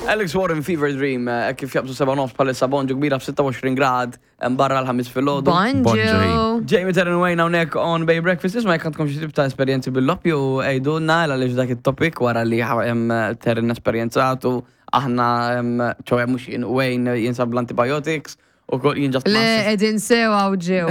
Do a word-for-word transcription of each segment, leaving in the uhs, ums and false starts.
Alex Warren Fever Dream, eh, kif jabsu seba' nofs palissa bonġu kbira f'26 grad barra l-ħamis fil-ħodu. Bonġu. Jamie Terran Wayne hawnhekk on Bay Breakfast. Isma' jekk għandkom xi tip ta' esperjenzi bil-loppju għejdulna għaliex dak it-topic wara li hemm Terran esperjenzatu aħna ċew mhux jien Wayne jinsab l-antibiotics u jinġast Le, edin sewa u ġew.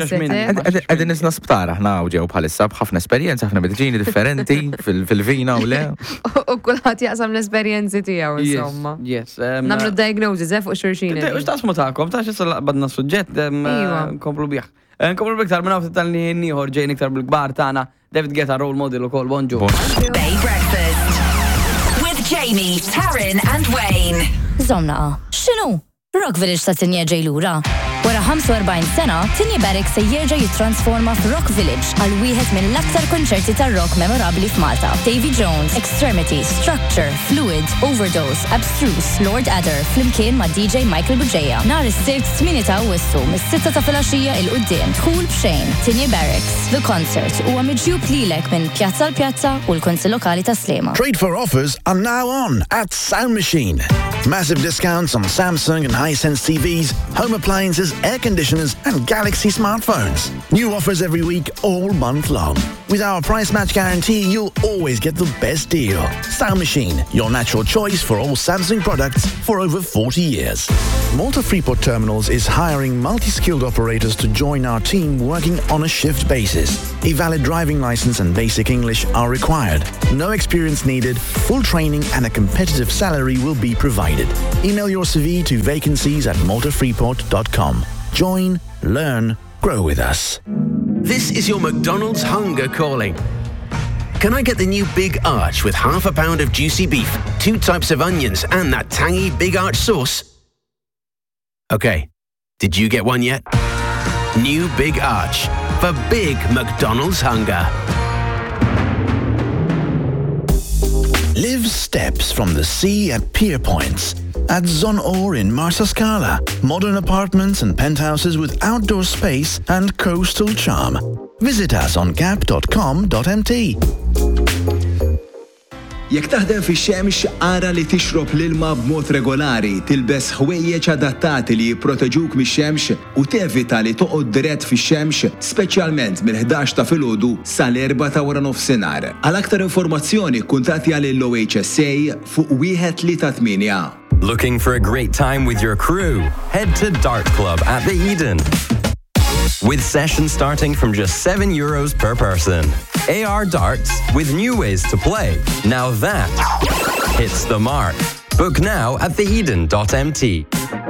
Għedin nisna sptar, ħna u ġew bħalissa bħafna esperienza, ħafna mediċini differenti fil-vina u le. U kullħat jaqsam l-esperienzi tijaw, insomma. Yes. Namlu diagnosis, eh, fuq xurxina. Ux tasmu ta'kom, ta' xissa badna suġġett, komplu biħ. Komplu biktar minna ftit tal-ni niħor ġejn iktar bil-gbar ta'na, David Guetta role model u kol, bonġu. Bay Breakfast with Jamie, Taryn and Wayne. Zomna, xinu? Rock Village ta' Tinja ġejlura. Wara ħamsa u erbgħin sena, Tinja Barracks se jerġa' jittransforma f'Rock Village għal wieħed mill-aktar konċerti tar-rock memorabbli f'Malta. Davy Jones, Extremity, Structure, Fluid, Overdose, Abstruse, Lord Adder, flimkien ma' D J Michael Buġeja. Nhar is-sibt tmien ta' Awwissu mis-sitta ta' filgħaxija il quddiem dħul b'xejn. Tinja Barracks. The Concert huwa miġjub lilek minn pjazza l pjazza u l-Kunsill Lokali ta' Slema. Trade for offers are now on at Sound Machine. Massive discounts on Samsung and Hisense T Vs, home appliances, air conditioners and Galaxy smartphones. New offers every week, all month long. With our price match guarantee, you'll always get the best deal. Sound Machine, your natural choice for all Samsung products for over forty years. Malta Freeport Terminals is hiring multi-skilled operators to join our team working on a shift basis. A valid driving license and basic English are required. No experience needed, full training and a competitive salary will be provided. Email your C V to vacancies at malta freeport dot com. Join, learn, grow with us. This is your McDonald's hunger calling. Can I get the new Big Arch with half a pound of juicy beef, two types of onions, and that tangy Big Arch sauce? Okay, did you get one yet? New Big Arch for big McDonald's hunger. Live steps from the sea at Pier Points. At Zon Or in Marsa Scala, modern apartments and penthouses with outdoor space and coastal charm. Visit us on gap dot com dot m t. Jekk taħdem fix-xemx ara li tixrob l-ilma b'mod regolari, tilbes ħwejjeġ adattati li jipproteġuk mix-xemx u tevita li toqgħod dirett fix-xemx, speċjalment mill-ħdax ta' filgħodu sal-erba' ta' wara nofsinhar. Għal aktar informazzjoni kuntatti għal O H S A fuq wieħed tlieta tminja. Looking for a great time with your crew? Head to Dart Club at the Eden. With sessions starting from just seven euros per person. A R darts with new ways to play. Now that hits the mark. Book now at the eden dot m t.